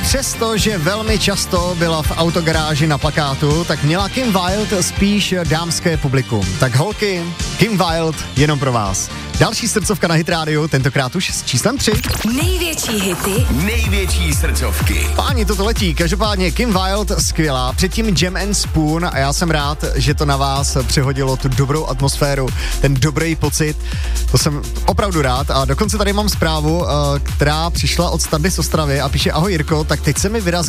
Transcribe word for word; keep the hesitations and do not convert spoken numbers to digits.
přestože velmi často byla v autogaráži na plakátu, tak měla Kim Wilde spíš dámské publikum. Tak holky, Kim Wilde jenom pro vás. Další srdcovka na Hit Radio, tentokrát už s číslem tři. Největší hity, největší srdcovky. Páni, toto letí. Každopádně Kim Wilde skvělá, předtím Jam and Spoon a já jsem rád, že to na vás přehodilo tu dobrou atmosféru, ten dobrý pocit. To jsem opravdu rád a dokonce tady mám zprávu, která přišla od Standy z Ostravy a píše: ahoj Jirko, tak teď se mi vyrazil